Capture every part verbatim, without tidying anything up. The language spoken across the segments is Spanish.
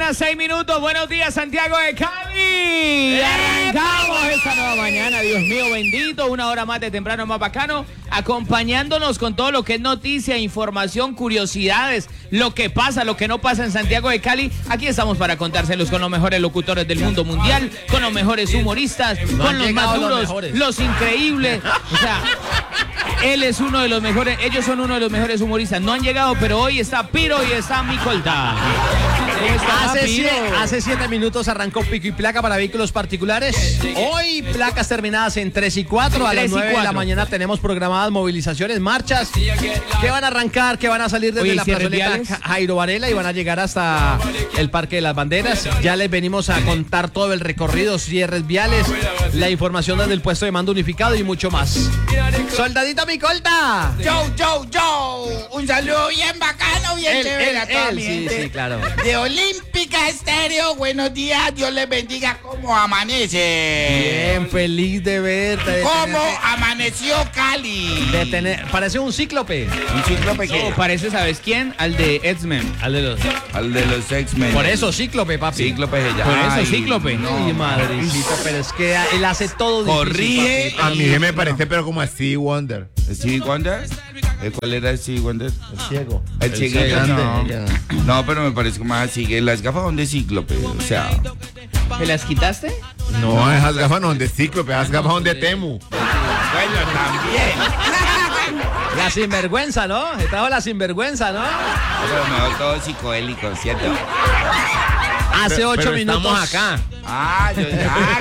mañana, seis minutos. Buenos días, Santiago de Cali. Arrancamos esta nueva mañana, Dios mío bendito. Una hora más de temprano más bacano. Acompañándonos con todo lo que es noticia, información, curiosidades, lo que pasa, lo que no pasa en Santiago de Cali. Aquí estamos para contárselos con los mejores locutores del mundo mundial, con los mejores humoristas, no con los más duros, los, los increíbles. O sea, él es uno de los mejores, ellos son uno de los mejores humoristas. No han llegado, pero hoy está Piro y está Micolta. Hace siete, hace siete minutos arrancó Pico y Placa para vehículos particulares. Hoy placas terminadas en tres y cuatro. A las nueve de la mañana tenemos programadas movilizaciones, marchas que van a arrancar, que van a salir desde Oye, la plazoleta Jairo Varela y van a llegar hasta el Parque de las Banderas. Ya les venimos a contar todo el recorrido, cierres viales, la información desde el puesto de mando unificado y mucho más. Soldadito Micolta. Yo, yo, yo. Un saludo bien bacano, bien él, chévere él, a toda él, mi sí, gente. sí, claro. De Olímpica Estéreo, buenos días, Dios les bendiga. ¿Cómo amanece? Bien, feliz de verte. De ¿Cómo tenerte, amaneció Cali? De tener, parece un cíclope. Un cíclope que no, parece, ¿sabes quién? Al de X-Men. Al de los, al de los X-Men. Por eso, cíclope, papi. Cíclope es ella. Por eso, Ay, cíclope. No, Ay, madrecita, pero es que él hace todo Corrige. difícil, A mí me parece, pero como a Stevie Wonder. ¿Stevie Wonder? ¿Cuál era Stevie Wonder? El ciego. El, el ciego, ciego no. ya. No, pero me parece más así que las gafas son de cíclope, o sea. ¿Me las quitaste? No, esas gafas no son de cíclope, esas gafas son de Temu. Bueno, también. La sinvergüenza, ¿no? He trajo la sinvergüenza, ¿no? Pero mejor todo psicodélico, ¿cierto? Hace Pero- ocho pero minutos estamos acá. Ah, yo ya.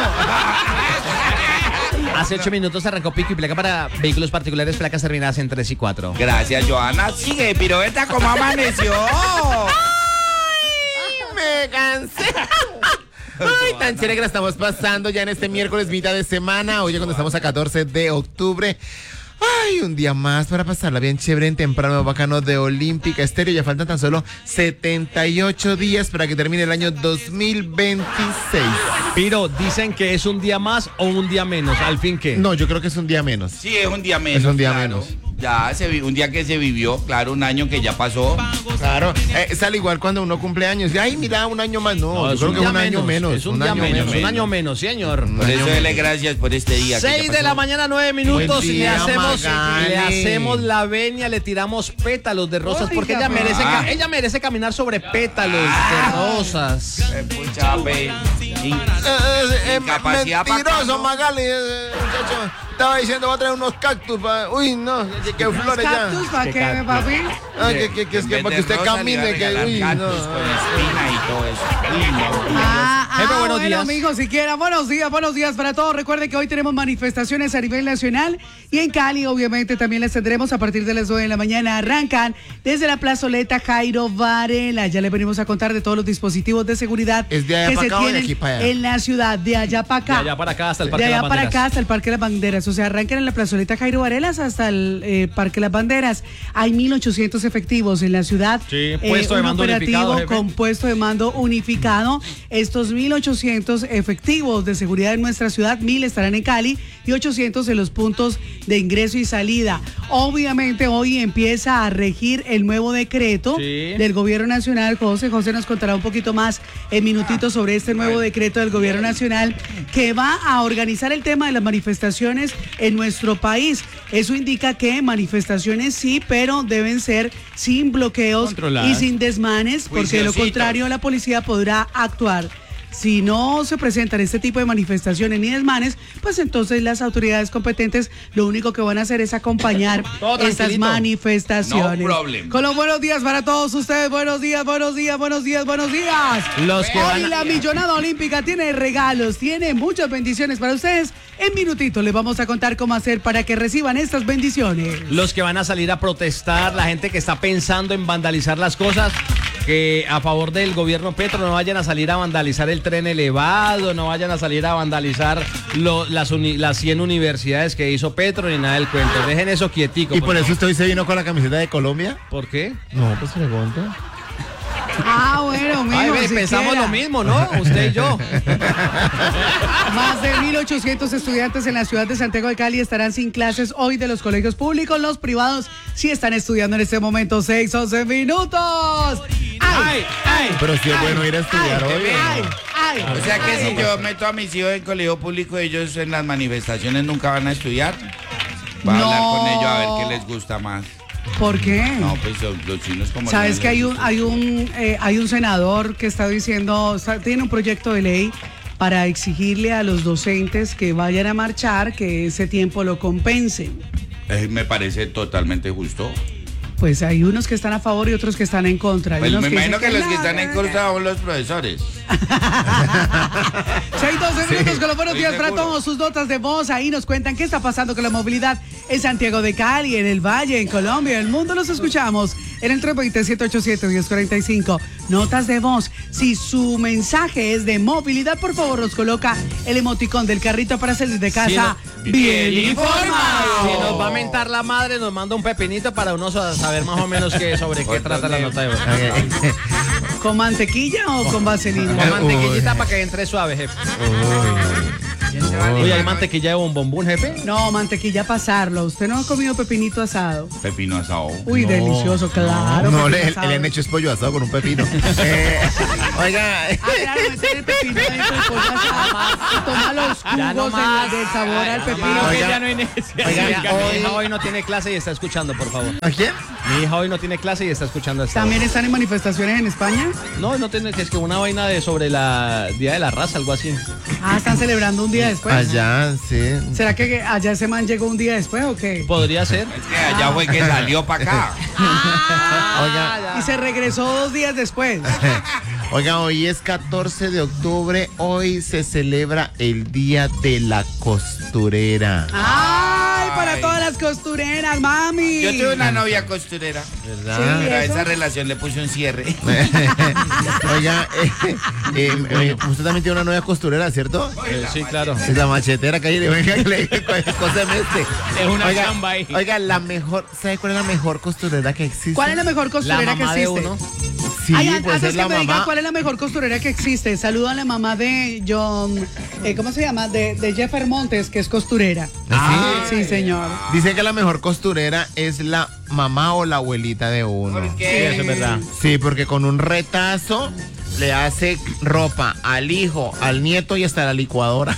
Hace ocho minutos arrancó Pico y Placa para vehículos particulares, placas terminadas en tres y cuatro. Gracias, Joana. Sigue, piroveta, ¿cómo amaneció? Me cansé. Ay, tan chévere que la estamos pasando ya en este miércoles, mitad de semana. Hoy cuando estamos a catorce de octubre. Ay, un día más para pasarla bien chévere en temprano bacano de Olímpica Estéreo. Ya faltan tan solo setenta y ocho días para que termine el año dos mil veintiséis. Piro, dicen que es un día más o un día menos. ¿Al fin qué? No, yo creo que es un día menos. Sí, es un día menos. Es un día claro. menos. Ya, se vi, un día que se vivió, claro, un año que ya pasó. Claro, eh, es al igual cuando uno cumple años. Y, ay, mira, un año más. No, No, yo es creo un que día un año menos. Es un, día año menos, menos. un año menos, señor. Un Por año eso menos. dele gracias por este día. que ya Seis de pasó. la mañana, nueve minutos. Buen Y le día, hacemos, Magali. le hacemos la venia, le tiramos pétalos de rosas. Porque ella merece, Ah. ca- ella merece caminar sobre pétalos de rosas. Eh, pucha, pe- in- Eh, eh, eh, Incapacidad pa' mentiroso, acá, ¿no? Magali, eh, muchacho. Estaba diciendo, va a traer unos cactus. Pa... Uy, no, que, que flores ya. ¿Cactus para qué, papi? Ah, que, que, que es en que vez para de que usted rosa, le iba a camine. Que, regalar uy, cactus no. con espina y todo eso. Uy, no. Ah, ah, Jefe, buenos bueno, días. amigos, si quieren, buenos días, buenos días para todos. Recuerden que hoy tenemos manifestaciones a nivel nacional y en Cali, obviamente, también las tendremos a partir de las nueve de la mañana. Arrancan desde la plazoleta Jairo Varela. Ya le venimos a contar de todos los dispositivos de seguridad ¿Es de allá que para se acá o de tienen aquí para allá? en la ciudad, de allá para acá. De allá para acá hasta el Parque de de allá las para Banderas. acá hasta el Parque de las Banderas. O sea, arrancan en la plazoleta Jairo Varela hasta el eh, Parque de las Banderas. Hay mil ochocientos efectivos en la ciudad. Sí, puesto de un mando operativo unificado, jefe. con puesto de mando unificado. Estos mil ochocientos efectivos de seguridad en nuestra ciudad, mil estarán en Cali y ochocientos en los puntos de ingreso y salida. Obviamente hoy empieza a regir el nuevo decreto Sí. del gobierno nacional. José, José nos contará un poquito más en minutitos sobre este nuevo decreto del gobierno nacional que va a organizar el tema de las manifestaciones en nuestro país. Eso indica que manifestaciones sí, pero deben ser sin bloqueos Controladas. y sin desmanes, porque de lo Juiciositos. contrario la policía podrá actuar. Si no se presentan este tipo de manifestaciones ni desmanes, pues entonces las autoridades competentes lo único que van a hacer es acompañar Todo estas tranquilito. manifestaciones. No problem. Con los buenos días para todos ustedes. Buenos días, buenos días, buenos días, buenos días. Los que Hoy van la millonada olímpica tiene regalos, tiene muchas bendiciones para ustedes. En minutito les vamos a contar cómo hacer para que reciban estas bendiciones. Los que van a salir a protestar, la gente que está pensando en vandalizar las cosas, que a favor del gobierno Petro no vayan a salir a vandalizar el tren elevado, no vayan a salir a vandalizar lo- las, uni- las cien universidades que hizo Petro ni nada del cuento. Dejen eso quietico. ¿Y por eso usted hoy se vino con la camiseta de Colombia? ¿Por qué? No, pues pregunta. Ah, bueno, mijo, Ay, ve, pensamos siquiera. lo mismo, ¿no? Usted y yo. Más de mil ochocientos estudiantes en la ciudad de Santiago de Cali estarán sin clases hoy de los colegios públicos. Los privados sí están estudiando en este momento seis, once minutos. ¡Ay, ay! Pero sí es bueno ir a estudiar ay, hoy. ¿o ¡Ay, no? ay! O sea que si yo meto a mis hijos en colegio público, ellos en las manifestaciones nunca van a estudiar. Voy a hablar No. con ellos a ver qué les gusta más. ¿Por qué? No, pues los, los chinos como... Sabes no que les hay un gusta. hay un eh, hay un senador que está diciendo, está- tiene un proyecto de ley para exigirle a los docentes que vayan a marchar que ese tiempo lo compensen. Eh, me parece totalmente justo. Pues hay unos que están a favor y otros que están en contra. Hay Pues unos me imagino que dicen los que no, están en no, no. contra son los profesores. seis, doce minutos con los buenos estoy días para seguro. todos sus notas de voz. Ahí nos cuentan qué está pasando con la movilidad en Santiago de Cali, en el Valle, en Colombia, en el mundo. Los escuchamos en el tres dos cero, siete ocho siete, uno cero cuatro cinco. Notas de voz. Si su mensaje es de movilidad, por favor, nos coloca el emoticón del carrito para salir de casa Sí, bien Si informado. nos va a mentar la madre, nos manda un pepinito para uno sa- saber más o menos qué, sobre qué trata la nota de voz. ¿Con mantequilla o con vaselina? Con mantequillita para que entre suave, jefe. Oye, ¿hay mantequilla de bombombún, jefe? No, mantequilla pasarlo. ¿Usted no ha comido pepinito asado? Pepino asado. Uy, No, delicioso, claro. No, pepino le, asado. le han hecho es pollo asado con un pepino. Eh, oiga, Ah, claro, meter el pepino dentro del pollo asado. Y toma los Ya no jugos más. del sabor al Creo pepino. que Oiga, ya no hay necesidad. oiga, de Mira, cambiar. mi hija hoy no tiene clase y está escuchando, por favor. ¿a quién? Mi hija hoy no tiene clase y está escuchando esta ¿También voz. están en manifestaciones en España? No, no tiene, que es que una vaina de sobre la Día de la Raza, algo así. Ah, están celebrando un día después. Allá, sí. ¿Será que allá ese man llegó un día después o qué? Podría ser. Es que allá fue que salió para acá. Oiga, Y se regresó dos días después. oiga, hoy es catorce de octubre. Hoy se celebra el Día de la Costurera. ¡Ay, para Ay. todas las costureras, mami! Yo tuve una novia costurera, ¿Verdad? Sí. pero a ¿eso? esa relación le puse un cierre. Oiga, eh, eh, eh, usted también tiene una nueva costurera, ¿cierto? Eh, sí, claro. Es la machetera que hay. Venga, que le cóseme este. Es una Oiga, chamba ahí. Oiga, la mejor, ¿sabe cuál es la mejor costurera que existe? ¿Cuál es la mejor La costurera que mamá de existe? uno. Sí, Ay, an- pues antes es que la me diga mamá. cuál es la mejor costurera que existe, saludo a la mamá de John, eh, ¿cómo se llama? De, de Jeffer Montes, que es costurera. ¿Ah, Sí, señor. Dice que la mejor costurera es la mamá o la abuelita de uno. ¿Por Sí, qué? eso es verdad. Sí, porque con un retazo le hace ropa al hijo, al nieto y hasta a la licuadora.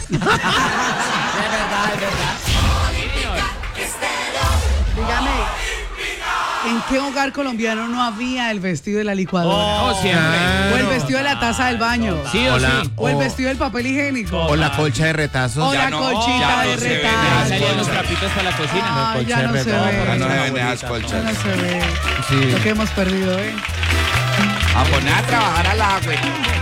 Dígame, ¿en qué hogar colombiano no había el vestido de la licuadora? Oh, siempre. O el vestido de la taza del baño. Sí o Hola. sí. O el o- vestido del papel higiénico. O la colcha de retazos. O Ya la no, colchita ya de no se ve, Ya retal. salían los trapitos para la cocina. Ah, colcha ya de no se retal. ve. Ya no Una deben esas abuelita. Ya no colchas. se ve. Sí. Lo que hemos perdido, ¿eh? A poner a trabajar a la abuelita.